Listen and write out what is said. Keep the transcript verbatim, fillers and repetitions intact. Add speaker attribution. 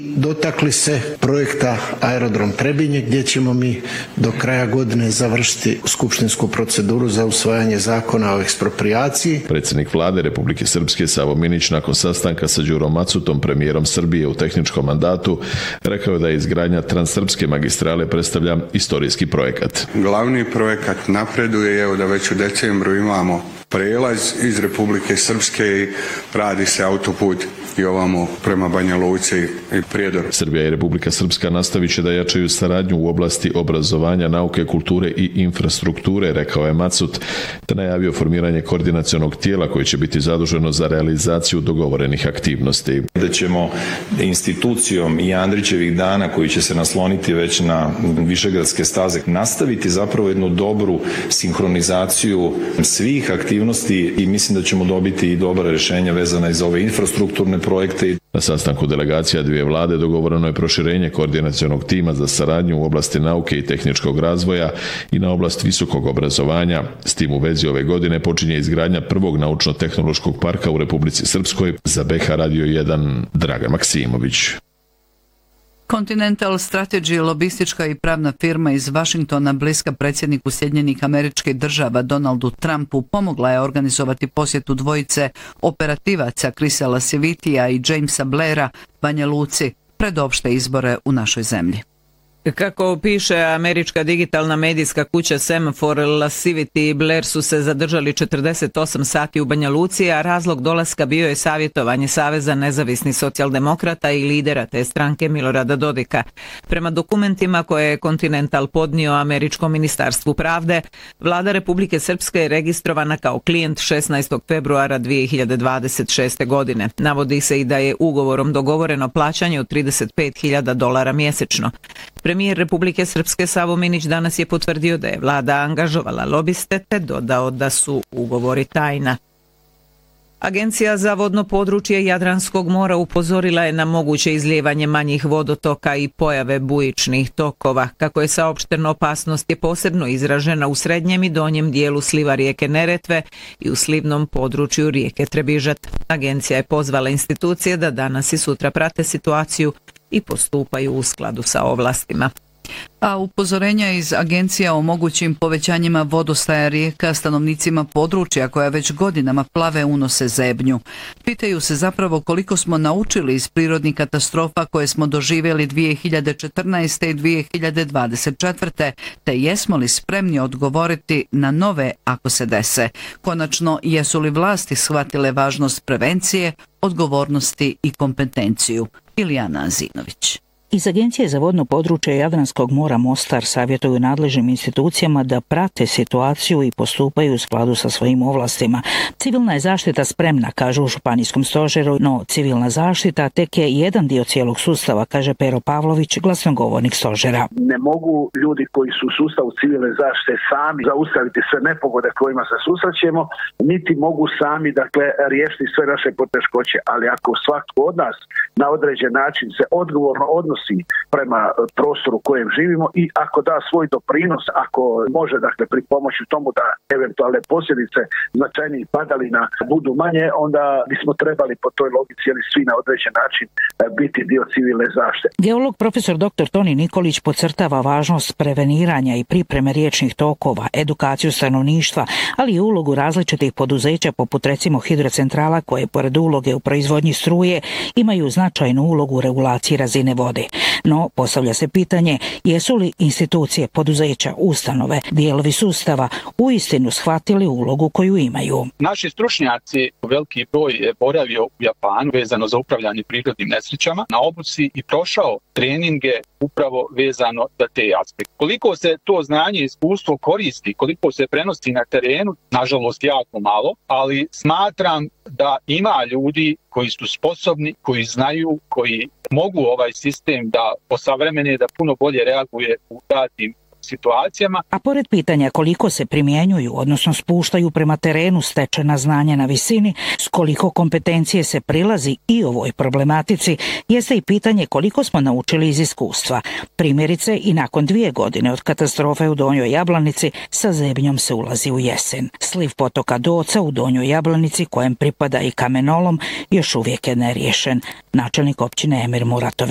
Speaker 1: Dotakli se projekta Aerodrom Trebinje gdje ćemo mi do kraja godine završiti skupštinsku proceduru za usvajanje zakona o eksproprijaciji.
Speaker 2: Predsjednik vlade Republike Srpske Savo Minić nakon sastanka sa Đurom Macutom, premijerom Srbije u tehničkom mandatu, rekao je da je izgradnja transsrpske magistrale predstavlja istorijski projekat.
Speaker 3: Glavni projekat napreduje, evo da već u decembru imamo prelaz iz Republike Srpske i radi se autoput i ovamo prema Banja Luci i Prijedoru.
Speaker 2: Srbija i Republika Srpska nastavit će da jačaju saradnju u oblasti obrazovanja, nauke, kulture i infrastrukture, rekao je Macut, te najavio formiranje koordinacionog tijela koje će biti zaduženo za realizaciju dogovorenih aktivnosti.
Speaker 4: Da ćemo institucijom i Andrićevih dana koji će se nasloniti već na Višegradske staze nastaviti zapravo jednu dobru sinhronizaciju svih aktivnosti i mislim da ćemo dobiti i dobra rješenja vezana i za ove infrastrukturne projekte.
Speaker 2: Na sastanku delegacija dvije vlade dogovoreno je proširenje koordinacionog tima za saradnju u oblasti nauke i tehničkog razvoja i na oblast visokog obrazovanja. S tim u vezi ove godine počinje izgradnja prvog naučno-tehnološkog parka u Republici Srpskoj. Za B H Radio jedan Dragan Maksimović.
Speaker 5: Continental Strategy, lobistička i pravna firma iz Vašingtona, bliska predsjedniku Sjedinjenih Američkih Država Donaldu Trumpu, pomogla je organizovati posjetu dvojice operativaca Chrisa Lascivitija i Jamesa Blaira Banja Luci pred opšte izbore u našoj zemlji.
Speaker 6: Kako piše američka digitalna medijska kuća Semafor, Lascivity i Blair su se zadržali četrdeset osam sati u Banja Luci, a razlog dolaska bio je savjetovanje Saveza nezavisnih socijaldemokrata i lidera te stranke Milorada Dodika. Prema dokumentima koje je Continental podnio američkom ministarstvu pravde, vlada Republike Srpske je registrovana kao klijent šesnaestog februara dvije hiljade dvadeset šeste. godine. Navodi se i da je ugovorom dogovoreno plaćanje od trideset pet hiljada dolara mjesečno. Premijer Republike Srpske Savo Minić danas je potvrdio da je vlada angažovala lobiste te dodao da su ugovori tajna. Agencija za vodno područje Jadranskog mora upozorila je na moguće izlijevanje manjih vodotoka i pojave bujičnih tokova. Kako je saopšteno, opasnost je posebno izražena u srednjem i donjem dijelu sliva rijeke Neretve i u slivnom području rijeke Trebižat. Agencija je pozvala institucije da danas i sutra prate situaciju i postupaju u skladu sa ovlastima.
Speaker 5: A upozorenja iz agencija o mogućim povećanjima vodostaja rijeka stanovnicima područja koja već godinama plave unose zebnju. Pitaju se zapravo koliko smo naučili iz prirodnih katastrofa koje smo doživjeli dvije hiljade četrnaeste. i dvije hiljade dvadeset četvrte. te jesmo li spremni odgovoriti na nove ako se dese. Konačno, jesu li vlasti shvatile važnost prevencije, odgovornosti i kompetenciju? Ilijana Azinović.
Speaker 7: Iz Agencije za vodno područje Jadranskog mora Mostar savjetuju nadležnim institucijama da prate situaciju i postupaju u skladu sa svojim ovlastima. Civilna je zaštita spremna, kažu u županijskom stožeru, no civilna zaštita tek je jedan dio cijelog sustava, kaže Pero Pavlović, glasnogovornik stožera.
Speaker 8: Ne mogu ljudi koji su u sustavu civilne zaštite sami zaustaviti sve nepogode kojima se susrećemo, niti mogu sami dakle riješiti sve naše poteškoće, ali ako svatko od nas na određen način se odgovorno odnosi prema prostoru u kojem živimo i ako da svoj doprinos, ako može dakle pri pomoći tomu da eventualne posljedice značajnijih padalina budu manje, onda bismo trebali po toj logici ili svi na određen način biti dio civilne zaštite.
Speaker 7: Geolog profesor doktor Toni Nikolić podcrtava važnost preveniranja i pripreme riječnih tokova, edukaciju stanovništva, ali i ulogu različitih poduzeća poput recimo hidrocentrala koje pored uloge u proizvodnji struje imaju značajnu ulogu u regulaciji razine vode. No, postavlja se pitanje, jesu li institucije, poduzeća, ustanove, dijelovi sustava uistinu shvatili ulogu koju imaju?
Speaker 9: Naši stručnjaci, veliki broj je boravio u Japanu vezano za upravljanje prirodnim nesrećama na obuci i prošao treninge upravo vezano za te aspekte. Koliko se to znanje i iskustvo koristi, koliko se prenosi na terenu, nažalost jako malo, ali smatram da ima ljudi koji su sposobni, koji znaju, koji mogu ovaj sistem da osavremene, da puno bolje reaguje u datim situacijama.
Speaker 7: A pored pitanja koliko se primjenjuju, odnosno spuštaju prema terenu stečena znanja na visini, s koliko kompetencije se prilazi i ovoj problematici, jeste i pitanje koliko smo naučili iz iskustva. Primjerice, i nakon dvije godine od katastrofe u Donjoj Jablanici, sa zebnjom se ulazi u jesen. Sliv potoka Doca u Donjoj Jablanici, kojem pripada i kamenolom, još uvijek je neriješen. Načelnik općine Emir Muratović.